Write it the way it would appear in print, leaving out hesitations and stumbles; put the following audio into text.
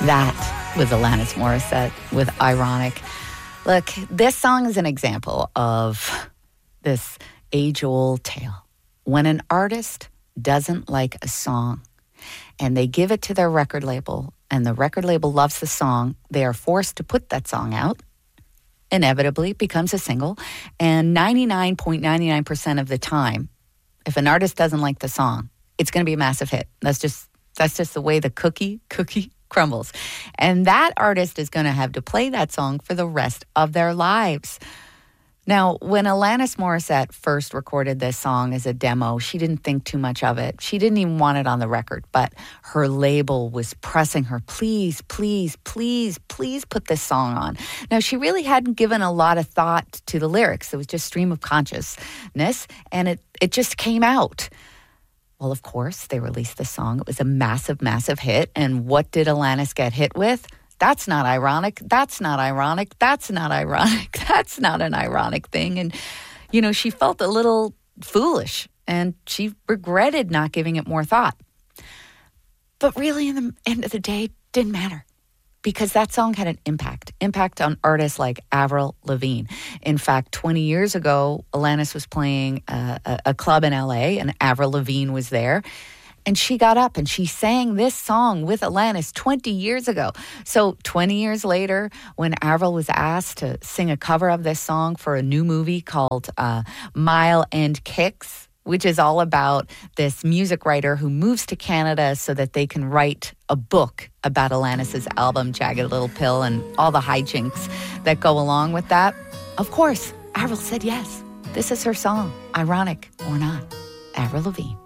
That was Alanis Morissette with Ironic. Look, this song is an example of this age-old tale. When an artist doesn't like a song and they give it to their record label and the record label loves the song, they are forced to put that song out. Inevitably, it becomes a single. And 99.99% of the time, if an artist doesn't like the song, it's going to be a massive hit. That's just the way the cookie crumbles. And that artist is going to have to play that song for the rest of their lives. Now, when Alanis Morissette first recorded this song as a demo, she didn't think too much of it. She didn't even want it on the record, but her label was pressing her, please, please, please, please put this song on. Now, she really hadn't given a lot of thought to the lyrics. It was just stream of consciousness, and it just came out. Well, of course, they released the song. It was a massive, massive hit. And what did Alanis get hit with? That's not ironic. That's not ironic. That's not ironic. That's not an ironic thing. And, she felt a little foolish and she regretted not giving it more thought. But really, in the end of the day, it didn't matter because that song had an impact on artists like Avril Lavigne. In fact, 20 years ago, Alanis was playing a club in LA and Avril Lavigne was there. And she got up and she sang this song with Alanis 20 years ago. So 20 years later, when Avril was asked to sing a cover of this song for a new movie called Mile End Kicks, which is all about this music writer who moves to Canada so that they can write a book about Alanis's album, Jagged Little Pill, and all the hijinks that go along with that. Of course, Avril said yes. This is her song, ironic or not. Avril Lavigne.